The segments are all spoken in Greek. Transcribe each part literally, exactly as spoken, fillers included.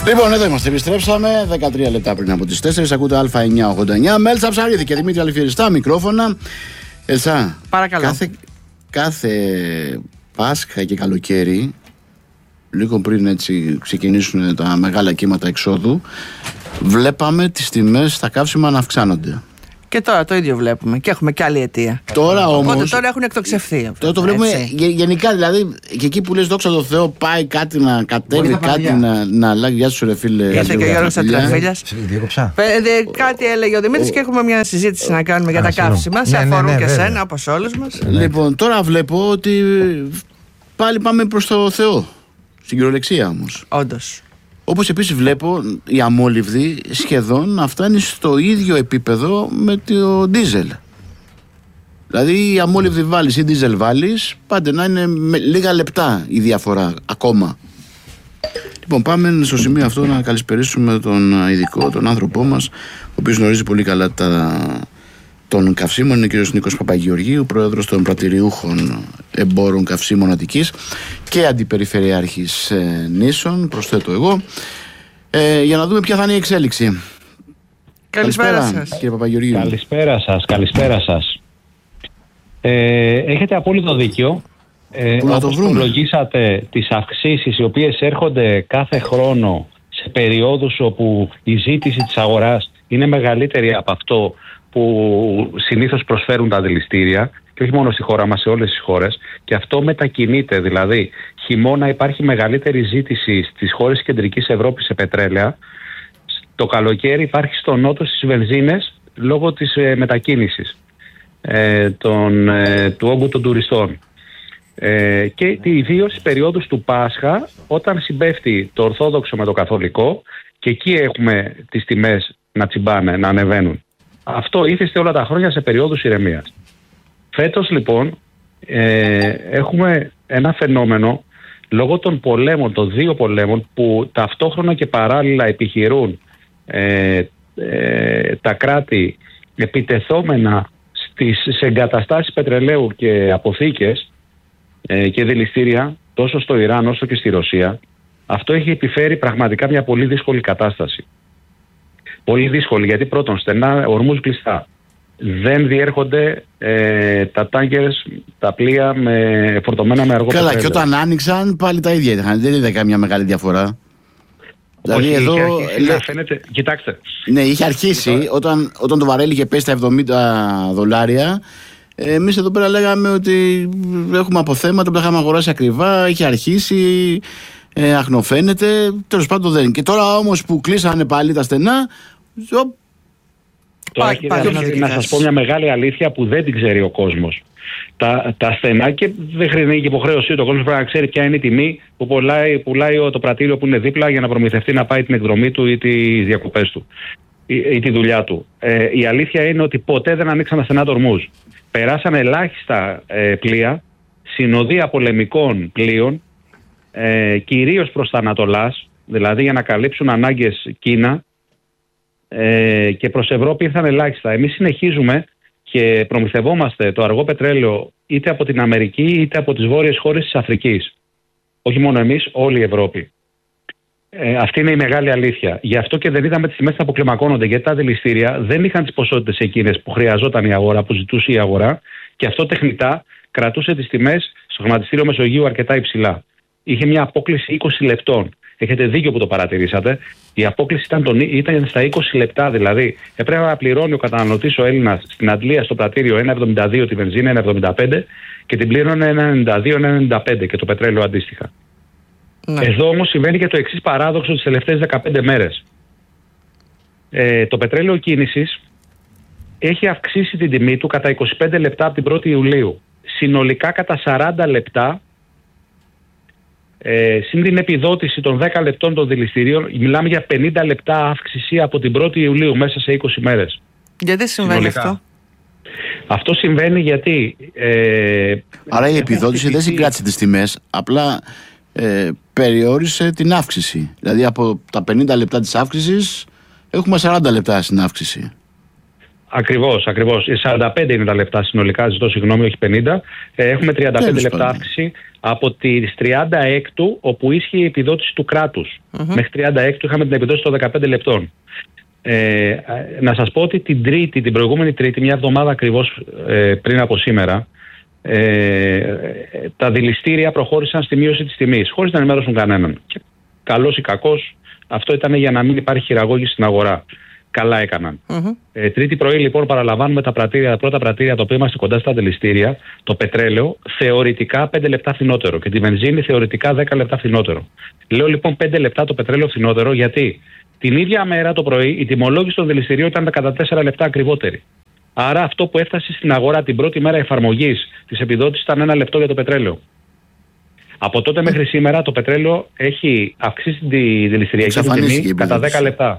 Λοιπόν, εδώ είμαστε, επιστρέψαμε δεκατρία λεπτά πριν από τις τέσσερις. Ακούτε Α εννιακόσια ογδόντα εννιά. Μέλτσα Ψαρίδη και Δημήτρη Αλφιεριστά, μικρόφωνα. Ελσά, παρακαλώ. Κάθε, κάθε Πάσχα και καλοκαίρι, λίγο πριν έτσι ξεκινήσουν τα μεγάλα κύματα εξόδου, βλέπαμε τις τιμές στα καύσιμα να αυξάνονται. Και τώρα το ίδιο βλέπουμε και έχουμε και άλλη αιτία. Τώρα όμως. Οπότε τώρα έχουν εκτοξευθεί. Τώρα το βλέπουμε γε, γενικά, δηλαδή και εκεί που λες δόξα τω Θεώ, πάει κάτι να κατέβει, κάτι να, να αλλάξει. Γεια σου, ρε φίλε. Ήρθε και ο Γιώργος Ατραφίλιας. Κάτι έλεγε ο Δημήτρης και έχουμε μια συζήτηση να κάνουμε για τα καύσιμα. Σε αφορούν και εσένα, όπως όλους μας. Λοιπόν, τώρα βλέπω ότι πάλι πάμε προς το Θεό. Στην κυριολεξία όμως. Όντως. Όπως επίσης βλέπω η αμόλυβδη σχεδόν να φτάνει στο ίδιο επίπεδο με το ντίζελ. Δηλαδή η αμόλυβδη βάλεις ή ντίζελ βάλεις, πάντα να είναι με λίγα λεπτά η διαφορά ακόμα. Λοιπόν, πάμε στο σημείο αυτό να καλησπερίσουμε τον ειδικό, τον άνθρωπό μας, ο οποίος γνωρίζει πολύ καλά τα... των καυσίμων. Είναι ο κ. Νίκος Παπαγεωργίου, πρόεδρος των πρατηριούχων εμπόρων καυσίμων Αττικής και αντιπεριφερειάρχης ε, Νήσων, προσθέτω εγώ, ε, για να δούμε ποια θα είναι η εξέλιξη. Καλησπέρα, καλησπέρα σας, κύριε Παπαγεωργίου. Καλησπέρα σας, καλησπέρα σας. Ε, έχετε απόλυτο δίκιο. Ε, Πού να το όπως βρούμε? προλογίσατε τις αυξήσεις οι οποίες έρχονται κάθε χρόνο σε περιόδους όπου η ζήτηση της αγοράς είναι μεγαλύτερη από αυτό που συνήθως προσφέρουν τα δηληστήρια, και όχι μόνο στη χώρα μας, σε όλες τις χώρες, και αυτό μετακινείται. Δηλαδή, χειμώνα υπάρχει μεγαλύτερη ζήτηση στις χώρες της Κεντρικής Ευρώπης σε πετρέλαια. Το καλοκαίρι υπάρχει στο νότο στις βενζίνες λόγω της ε, μετακίνησης ε, των, ε, του όγκου των τουριστών. Ε, και ιδίως στις περιόδους του Πάσχα, όταν συμπέφτει το Ορθόδοξο με το Καθολικό, και εκεί έχουμε τις τιμές να τσιμπάνε, να ανεβαίνουν. Αυτό ήθιστε όλα τα χρόνια σε περίοδους ηρεμίας. Φέτος λοιπόν ε, έχουμε ένα φαινόμενο λόγω των πολέμων, των δύο πολέμων που ταυτόχρονα και παράλληλα επιχειρούν ε, ε, τα κράτη επιτεθόμενα στις, σε εγκαταστάσεις πετρελαίου και αποθήκες ε, και δηληστήρια τόσο στο Ιράν όσο και στη Ρωσία. Αυτό έχει επιφέρει πραγματικά μια πολύ δύσκολη κατάσταση. Πολύ δύσκολη, γιατί πρώτον στενά, ορμούς κλειστά. Δεν διέρχονται ε, τα τάγκερς, τα πλοία με, φορτωμένα με αργό πετρέλαιο. Καλά, και όταν άνοιξαν πάλι τα ίδια είχαν. Δεν είδα καμιά μεγάλη διαφορά. Δηλαδή εδώ. Λέ... Φαίνεται... Κοιτάξτε. Ναι, είχε αρχίσει Κοιτά... όταν, όταν το βαρέλι είχε πέσει στα εβδομήντα δολάρια. Εμείς εδώ πέρα λέγαμε ότι έχουμε αποθέματα που τα είχαμε αγοράσει ακριβά. Είχε αρχίσει. Ε, αχνοφαίνεται, τέλος πάντων δεν είναι. Και τώρα όμως που κλείσανε πάλι τα στενά. Τώρα πά, κύριε, πά, να σας πω μια μεγάλη αλήθεια που δεν την ξέρει ο κόσμος. Τα, τα στενά, και δεν χρειάζεται η υποχρέωσή του, ο κόσμος πρέπει να ξέρει ποια είναι η τιμή που πουλάει, πουλάει το πρατήριο που είναι δίπλα για να προμηθευτεί να πάει την εκδρομή του ή τις διακοπές του ή, ή τη δουλειά του. Ε, η αλήθεια είναι ότι ποτέ δεν ανοίξαν τα στενά τορμούς. Περάσαν ελάχιστα ε, πλοία, συνοδεία πολεμικών πλοίων, Ε, κυρίως προς τα Ανατολάς, δηλαδή για να καλύψουν ανάγκες Κίνα, ε, και προς Ευρώπη ήρθαν ελάχιστα. Εμείς συνεχίζουμε και προμηθευόμαστε το αργό πετρέλαιο είτε από την Αμερική είτε από τις βόρειες χώρες της Αφρικής. Όχι μόνο εμείς, όλη η Ευρώπη. Ε, αυτή είναι η μεγάλη αλήθεια. Γι' αυτό και δεν είδαμε τις τιμές να αποκλιμακώνονται, γιατί τα δηληστήρια δεν είχαν τις ποσότητες εκείνες που χρειαζόταν η αγορά, που ζητούσε η αγορά, και αυτό τεχνητά κρατούσε τις τιμές στο χρηματιστήριο Μεσογείου αρκετά υψηλά. Είχε μια απόκλιση είκοσι λεπτών. Έχετε δίκιο που το παρατηρήσατε. Η απόκλιση ήταν, τον, ήταν στα είκοσι λεπτά, δηλαδή έπρεπε να πληρώνει ο καταναλωτής ο Έλληνας στην Αντλία στο πρατήριο ένα εβδομήντα δύο τη βενζίνα, ένα εβδομήντα πέντε, και την πλήρωνε ένα ενενήντα δύο, ένα ενενήντα πέντε και το πετρέλαιο αντίστοιχα. Ναι. Εδώ όμως συμβαίνει και το εξής παράδοξο τις τελευταίες δεκαπέντε μέρες. Ε, το πετρέλαιο κίνησης έχει αυξήσει την τιμή του κατά είκοσι πέντε λεπτά από την πρώτη Ιουλίου. Συνολικά κατά σαράντα λεπτά. Ε, συν την επιδότηση των δέκα λεπτών των δηληστηρίων, μιλάμε για πενήντα λεπτά αύξηση από την πρώτη Ιουλίου μέσα σε είκοσι μέρες. Γιατί συμβαίνει συνολικά αυτό? Αυτό συμβαίνει γιατί... Ε, Άρα η επιδότηση δεν συγκράτησε τις τιμές, απλά ε, περιόρισε την αύξηση. Δηλαδή από τα πενήντα λεπτά της αύξησης έχουμε σαράντα λεπτά στην αύξηση. Ακριβώς, ακριβώς. σαράντα πέντε είναι τα λεπτά συνολικά, ζητώ συγγνώμη, όχι πενήντα. Ε, έχουμε τριάντα πέντε λεπτά αύξηση από τις τριάντα έξι όπου ίσχυε η επιδότηση του κράτους. Mm-hmm. Μέχρι τριάντα έξι είχαμε την επιδότηση των δεκαπέντε λεπτών. Ε, να σας πω ότι την Τρίτη, την προηγούμενη Τρίτη, μια εβδομάδα ακριβώς ε, πριν από σήμερα, ε, τα δηληστήρια προχώρησαν στη μείωση της τιμής, χωρίς να ενημέρωσουν κανέναν. Και καλός ή κακός, αυτό ήταν για να μην υπάρχει χειραγώγηση στην αγορά. Καλά έκαναν. Mm-hmm. Ε, τρίτη πρωί, λοιπόν, παραλαμβάνουμε τα, πρατήρια, τα πρώτα πρατήρια, τα οποία είμαστε κοντά στα δηληστήρια, το πετρέλαιο θεωρητικά πέντε λεπτά φθηνότερο και τη βενζίνη θεωρητικά δέκα λεπτά φθηνότερο. Λέω λοιπόν πέντε λεπτά το πετρέλαιο φθηνότερο, γιατί την ίδια μέρα το πρωί η τιμολόγηση των δηληστηρίων ήταν κατά τέσσερα λεπτά ακριβότερη. Άρα αυτό που έφτασε στην αγορά την πρώτη μέρα εφαρμογής της επιδότησης ήταν ένα λεπτό για το πετρέλαιο. Από τότε μέχρι σήμερα το πετρέλαιο έχει αυξήσει τη δηληστηριακή του τιμή κατά δέκα λεπτά.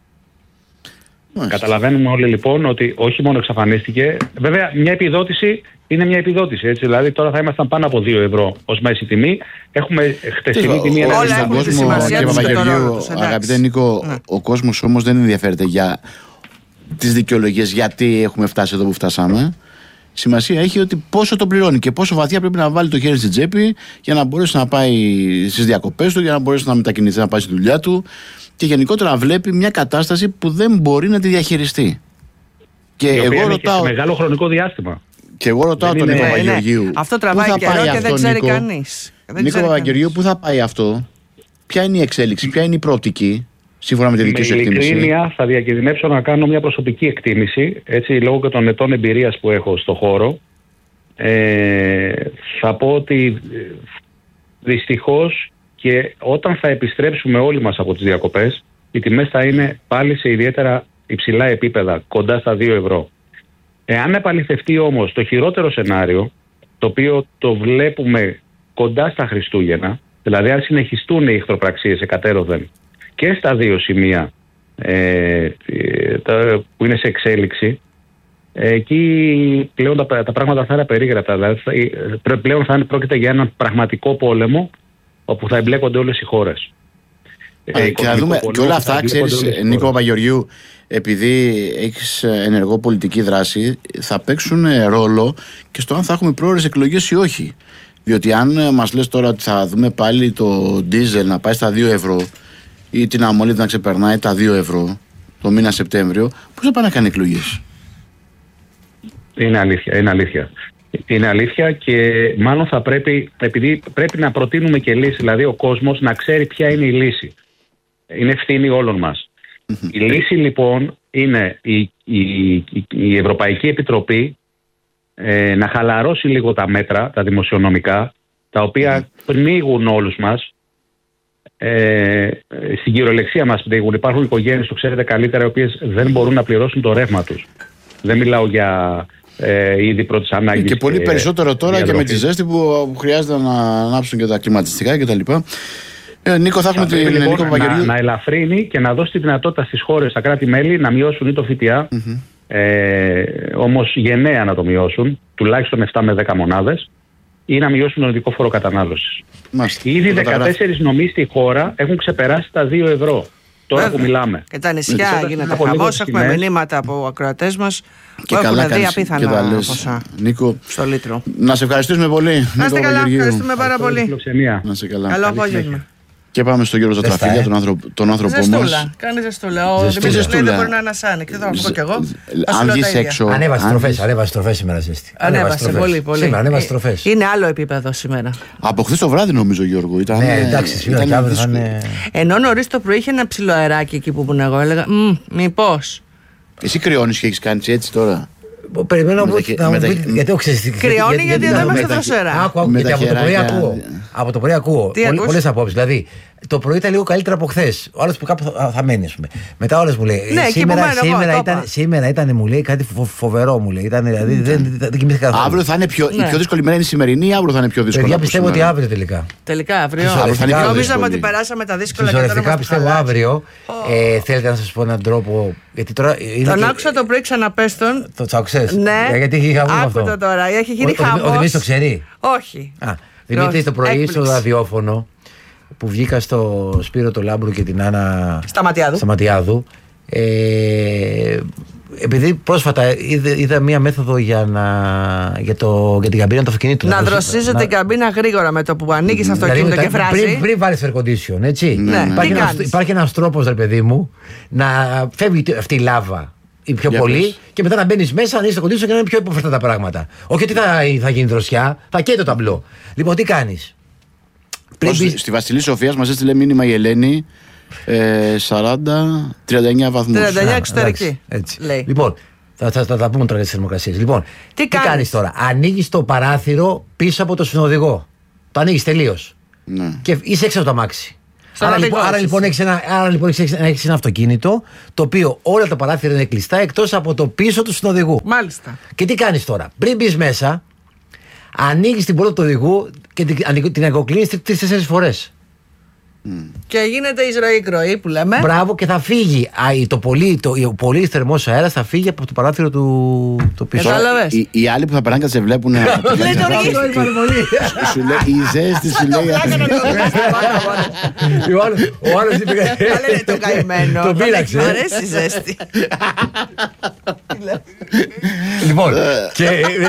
Μάλιστα. Καταλαβαίνουμε όλοι λοιπόν ότι όχι μόνο εξαφανίστηκε. Βέβαια, μια επιδότηση είναι μια επιδότηση. Έτσι, δηλαδή, τώρα θα ήμασταν πάνω από δύο ευρώ ως μέση τιμή. Έχουμε χτεσινή τιμή ένα ευρώ. Στον κόσμο, κύριε Παπαγεωργίου, αγαπητέ Νίκο, ναι. Ο κόσμος όμως δεν ενδιαφέρεται για τις δικαιολογίες γιατί έχουμε φτάσει εδώ που φτάσαμε. Σημασία έχει ότι πόσο το πληρώνει και πόσο βαθιά πρέπει να βάλει το χέρι στην τσέπη για να μπορέσει να πάει στις διακοπές του, για να μπορέσει να μετακινηθεί, να πάει στη δουλειά του. Και γενικότερα να βλέπει μια κατάσταση που δεν μπορεί να τη διαχειριστεί. Και η εγώ ρωτάω. Σε μεγάλο χρονικό διάστημα. Και εγώ ρωτάω τον Νίκο Παπαγεωργίου. Αυτό τραβάει καιρό και δεν ξέρει κανείς. Νίκο Παπαγεωργίου, πού θα πάει αυτό, ποια είναι η εξέλιξη, ποια είναι η προοπτική, σύμφωνα με τη δική σου εκτίμηση? Με ειλικρίνεια θα διακινδυνεύσω να κάνω μια προσωπική εκτίμηση, έτσι, λόγω και των ετών εμπειρίας που έχω στο χώρο. Ε, θα πω ότι δυστυχώς. Και όταν θα επιστρέψουμε όλοι μας από τις διακοπές, οι τιμές θα είναι πάλι σε ιδιαίτερα υψηλά επίπεδα, κοντά στα δύο ευρώ. Εάν επαληθευτεί όμως το χειρότερο σενάριο, το οποίο το βλέπουμε κοντά στα Χριστούγεννα, δηλαδή αν συνεχιστούν οι εχθροπραξίες εκατέρωθεν και στα δύο σημεία ε, τα, που είναι σε εξέλιξη, εκεί πλέον τα, τα πράγματα θα είναι περίγραπτα. Δηλαδή, πλέον θα είναι, πρόκειται για έναν πραγματικό πόλεμο, όπου θα εμπλέκονται όλες οι χώρες. Ε, και να δούμε και όλα αυτά, ξέρεις, Νίκο Παπαγεωργίου, επειδή έχεις ενεργό πολιτική δράση, θα παίξουν ρόλο και στο αν θα έχουμε πρόορες εκλογές ή όχι. Διότι αν μας λες τώρα ότι θα δούμε πάλι το ντίζελ να πάει στα δύο ευρώ ή την αμμολύβδα να ξεπερνάει τα δύο ευρώ το μήνα Σεπτέμβριο, πώς θα πάνε να κάνει εκλογές? Είναι αλήθεια, είναι αλήθεια. Είναι αλήθεια και μάλλον θα πρέπει, επειδή πρέπει να προτείνουμε και λύση, δηλαδή ο κόσμος να ξέρει ποια είναι η λύση. Είναι ευθύνη όλων μας. Mm-hmm. Η λύση λοιπόν είναι η, η, η, η Ευρωπαϊκή Επιτροπή ε, να χαλαρώσει λίγο τα μέτρα, τα δημοσιονομικά, τα οποία mm-hmm. πνίγουν όλους μας. Ε, στην κυριολεξία μας πνίγουν. Υπάρχουν οικογένειες, το ξέρετε καλύτερα, οι οποίες δεν μπορούν να πληρώσουν το ρεύμα τους. Δεν μιλάω για... Ε, ήδη πρώτης ανάγκης. Και πολύ περισσότερο τώρα και με τη ζέστη που χρειάζεται να ανάψουν και τα κλιματιστικά κτλ. Ε, Νίκο, θα έχουμε την λοιπόν, Νίκο Παπαγεωργίου. Να, να ελαφρύνει και να δώσει τη δυνατότητα στις χώρες, στα κράτη-μέλη, να μειώσουν ή το ΦΠΑ, mm-hmm. ε, όμως γενναία να το μειώσουν, τουλάχιστον επτά με δέκα μονάδες, ή να μειώσουν τον οδικό φόρο κατανάλωσης. Ήδη δεκατέσσερις νομοί στη χώρα έχουν ξεπεράσει τα δύο ευρώ. Τώρα που μιλάμε. Και τα νησιά γίνεται χαμός. Έχουμε μηνύματα από ακροατές μας που έχουν δει απίθανα ποσά στο λίτρο. Να σε ευχαριστήσουμε πολύ. Να είστε καλά, ευχαριστούμε πάρα πολύ. Να σε καλά. Καλό απόγευμα. Και πάμε στον κύριο Ζωτραφίλια, τον, άνθρω, τον άνθρωπό μας. Ζεστούλα, κάνει ζεστούλα. Ο Δημήτρης λέει δεν μπορεί να ανασάνει. Και θα πω κι εγώ. Αν βγεις έξω. Ανέβασε τροφές, ανέβασε τροφές σήμερα ζέστη. Ανέβασε πολύ, πολύ. Σήμερα ανέβασε τροφές. Είναι άλλο επίπεδο σήμερα. Από χθες το βράδυ νομίζω, Γιώργο. Ήταν, ναι, εντάξει, σήμερα και αύριο θα είναι. Ενώ νωρίς το πρωί είχε ένα ψηλό αεράκι εκεί που ήμουν εγώ. Έλεγα, μήπως. Εσύ κρυώνεις και έχεις κάνει έτσι τώρα? Περιμένω να μου πείτε, γιατί έχω ξεστήσει. Κρυώνει γιατί εδώ είμαστε δροσερά. Από το πρωί ακούω πολλές απόψεις. Δηλαδή, το πρωί ήταν λίγο καλύτερα από χθες. Ο άλλος που κάπου θα μένει, ας πούμε. Μετά όλες μου λέει. Σήμερα ήταν, μου λέει, κάτι φοβερό, μου λέει. Δηλαδή, δεν κοιμήθηκα καθόλου. Αύριο θα είναι πιο δύσκολη μέρα, είναι η σημερινή, ή αύριο θα είναι πιο δύσκολη? Я πιστεύω ότι αύριο τελικά. Τελικά αύριο. Νομίζαμε ότι περάσαμε τα δύσκολα και τώρα. Σωρευτικά πιστεύω αύριο. Θέλετε να σας πω έναν τρόπο. Τον άκουσα το πρωί, ξαναπες τον. Το τσακουσές. Ναι. Γιατί έχει χαμό αυτό. Άκου το τώρα. Έχει γίνει χαμός. Ο Δημήτρης το ξέρει. Όχι. Δημήτρη, το πρωί στο ραδιόφωνο που βγήκα στο Σπύρο το Λάμπρου και την Άννα Σταματιάδου, Σταματιάδου ε, επειδή πρόσφατα είδα, είδα μία μέθοδο για, να, για, το, για την καμπίνα του αυτοκινήτου. Να δροσίζεται να... την καμπίνα γρήγορα με το που ανοίγει αυτό το αυτοκίνητο και φράζει. Πριν, πριν βάλει air condition, έτσι. Ναι. Υπάρχει, ένας, υπάρχει ένας τρόπος, ρε παιδί μου, να φεύγει αυτή η λάβα ή πιο για πολύ πες. Και μετά να μπαίνει μέσα, να ανοίγει το condition και να είναι πιο υποφερτά τα πράγματα. Όχι ότι θα, θα γίνει δροσιά, θα καίει το ταμπλό. Λοιπόν, τι κάνει. Στη, στη Βασιλή Σοφίας μας έστειλε μήνυμα η Ελένη. Ε, σαράντα, τριάντα εννιά βαθμούς. τριάντα εννιά εξωτερική. Λοιπόν, θα, θα, θα τα πούμε τώρα για τις θερμοκρασίες. Λοιπόν, τι, τι κάνεις τώρα. Ανοίγεις το παράθυρο πίσω από το συνοδηγό. Το ανοίγεις τελείως. Ναι. Και είσαι έξω από το αμάξι. Άρα λοιπόν, άρα λοιπόν έχεις ένα, άρα λοιπόν έχεις, έχεις ένα αυτοκίνητο το οποίο όλα τα παράθυρα είναι κλειστά εκτός από το πίσω του συνοδηγού. Μάλιστα. Και τι κάνεις τώρα. Πριν μπεις μέσα, ανοίγεις την πόρτα του οδηγού και την, την αγκοκλίνεις τρεις-τέσσερις φορές. Mm. Και γίνεται εισρωή-κροή που λέμε. Μπράβο, και θα φύγει. Α, το πολύ, το, ο πολύ θερμός αέρας θα φύγει από το παράθυρο του το πίσω. Κατάλαβες. Οι, οι άλλοι που θα περνάνε και θα σε βλέπουν. Δεν το σου λέει η ζέστη, σου λέει. Ο άλλος είπε. Καλά είναι το καημένο. Το πείραξε. Μ' αρέσει η ζέστη. Λοιπόν, και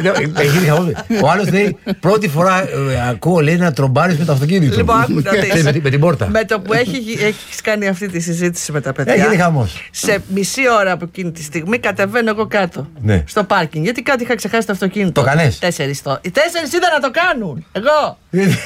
ο άλλος λέει πρώτη φορά ακούω, λέει, να τρομπάρεις με το αυτοκίνητο. Λοιπόν, άκου να δεις. Με την πόρτα. Με το που έχεις κάνει αυτή τη συζήτηση με τα παιδιά. Έγινε χαμός. Σε μισή ώρα από εκείνη τη στιγμή κατεβαίνω εγώ κάτω. Ναι. Στο πάρκινγκ. Γιατί κάτι είχα ξεχάσει το αυτοκίνητο. Το κάνες? Τέσσερις το. Οι τέσσερις είδα να το κάνουν. Εγώ.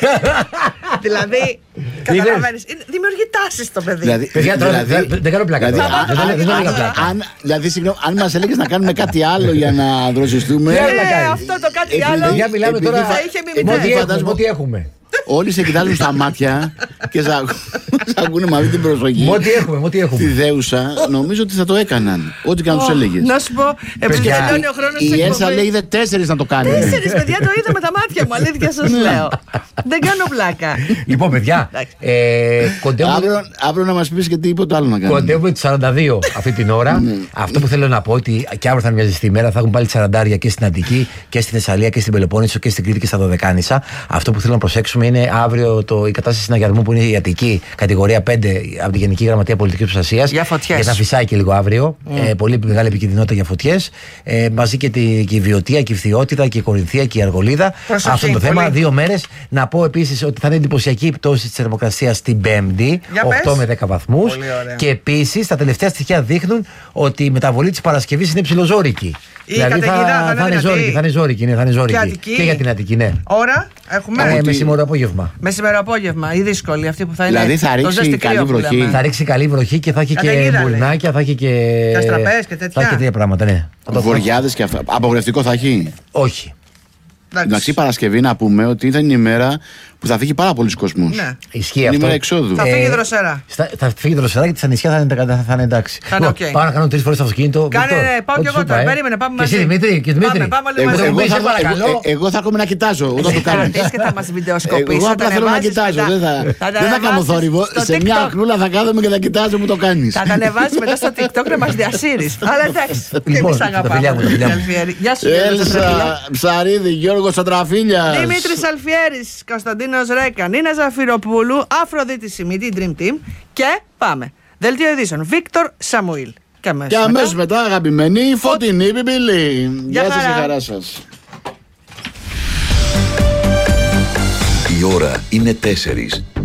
Δηλαδή. Καταλαβαίνεις. Δημιουργεί τάσεις το παιδί. Δηλαδή, παιδιά, δηλαδή, δεν, δεν κάνω πλάκα. Δηλαδή, αν, δηλαδή συγγνώμη, αν μας έλεγες να κάνουμε κάτι άλλο για να δροσιστούμε. Ναι, αυτό το κάτι άλλο. Για μιλάμε τώρα. Θα είχε μιμηθεί. Ό,τι έχουμε. Όλοι σε κοιτάζουν στα μάτια και σε ακούνε με αυτή την προσοχή. Ό,τι έχουμε, ό,τι έχουμε. Τη δέουσα, νομίζω ότι θα το έκαναν. Ό,τι και να τους έλεγες. Να σου πω, επειδή τελειώνει ο χρόνος της η εκπομπής. Έσα λέει είδε τέσσερις να το κάνει. Τέσσερις, παιδιά, το είδα με τα μάτια μου. Αλήθεια σας λέω. Δεν κάνω πλάκα. Λοιπόν, παιδιά, αύριο να μας πεις και τι είπε το άλλο να κάνουμε. Κοντεύουμε τις σαράντα δύο αυτή την ώρα. Αυτό που θέλω να πω ότι και αύριο θα είναι μια ζεστή ημέρα. Θα έχουν πάλι σαραντάρια και στην Αττική και στη Θεσσαλία και στην Πελοπόννησο και στην Κρήτη και στα Δωδεκάνησα. Αυτό που θέλω να προσέξουμε είναι αύριο το, η κατάσταση συναγερμού που είναι η Αττική, κατηγορία πέντε από τη Γενική Γραμματεία Πολιτικής Προστασίας. Για φωτιές. Για να φυσάει και λίγο αύριο. Mm. Ε, πολύ μεγάλη επικινδυνότητα για φωτιές. Ε, μαζί και, τη, και η Βιωτία και η Φθιότητα και η Κορινθία και η Αργολίδα. Προσοχή, αυτό το θέμα. πολύ. Δύο μέρες. Να πω επίσης ότι θα είναι εντυπωσιακή η πτώση της θερμοκρασίας την Πέμπτη, οκτώ με δέκα βαθμούς. Και επίσης τα τελευταία στοιχεία δείχνουν ότι η μεταβολή της Παρασκευής είναι ψιλοζόρικη. Η δηλαδή θα, θα, θα, είναι ζόρικη, θα είναι ζόρικη, ναι, θα είναι ζόρικη. Και, και για την Αττική, ναι. Ώρα έχουμε. Ε, μεσημέρο απόγευμα. Μεσημέρο απόγευμα, η δύσκολη αυτή που θα είναι. Δηλαδή θα ρίξει καλή βροχή. Θα ρίξει καλή βροχή και θα έχει και μπουρνάκια, θα έχει και. Καστραπές και τέτοια. Θα έχει και τέτοια πράγματα, ναι. Βοριάδες και αυτά. Απογορευτικό θα έχει. Όχι. Εντάξει, Παρασκευή να πούμε ότι ήταν η μέρα που θα φύγει πάρα πολλοί κόσμος. Ναι. Ισχύει είναι αυτό. Η μέρα εξόδου. Θα φύγει δροσερά. Στα, θα φύγει δροσερά και τα νησιά θα είναι, θα είναι εντάξει. Θα είναι okay. Πάω να κάνω τρεις φορές το αυτοκίνητο. Κάνε, ναι, πάω και εγώ τώρα. Περίμενε, πάμε μαζί. Και εσύ Δημήτρη, και Δημήτρη. Πάμε, πάμε εγώ, εγώ, εγώ, θα, εγώ, εγώ θα έρχομαι να κοιτάζω όταν το κάνεις. Εσείς και θα μας βιντεοσκοπήσεις. Εγώ απλά θέλω να κοιτάζω. Δεν θα κάνω θόρυβο. Σε μια ακρούλα θα κάθομαι και θα κοιτάζω που το κάνεις. Θα τα ανεβάσεις μετά στο TikTok να μας διασύρεις. Αλλά εντάξει. Λοιπόν, τα φιλιά μου. Γεια σου, Έλσα Ψαρίδη, Γιώργος Σαντραφίλιας. Δημήτρης Αλφιέρης, Κωνσταντίνος Ρέκα, Νίνα Ζαφυροπούλου, Αφροδίτη Σιμίτη, Dream Team. Και πάμε. Δελτίο ειδήσεων. Βίκτορ Σαμουήλ. Και αμέσως, και αμέσως μετά, μετά αγαπημένη Φωτεινή Πιπιλή. Γεια σας και χαρά σας. Η ώρα είναι τέσσερις.